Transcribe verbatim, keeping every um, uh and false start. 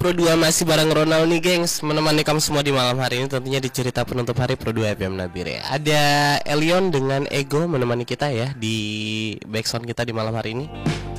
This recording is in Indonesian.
Pro dua masih bareng Ronald nih gengs, menemani kamu semua di malam hari ini, tentunya di cerita penutup hari Pro dua F M Nabire. Ada Elion dengan Ego menemani kita ya di backsound kita di malam hari ini.